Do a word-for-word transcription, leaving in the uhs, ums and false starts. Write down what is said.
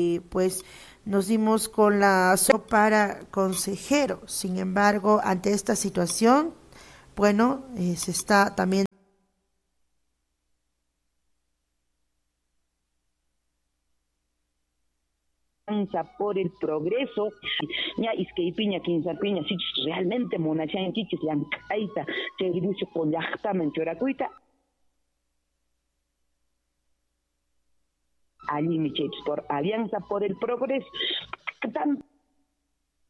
Pues nos dimos con la so para consejero. Sin embargo, ante esta situación, bueno, eh, se está también por el progreso, ya es que piña quince piña si realmente monachan chichis yancaita servicio con yachtamen choracuita allí mi por Alianza por el Progreso.